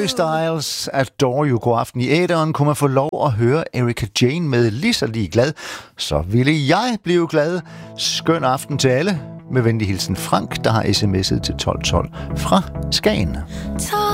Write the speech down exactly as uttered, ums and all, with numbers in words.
Harry Styles, Adore You. God aften i æteren. Kunne man få lov at høre Erika Jane med Lige så lige glad, så ville jeg blive glad. Skøn aften til alle. Med venlig hilsen Frank, der har sms'et til tolv tolv fra Skagen.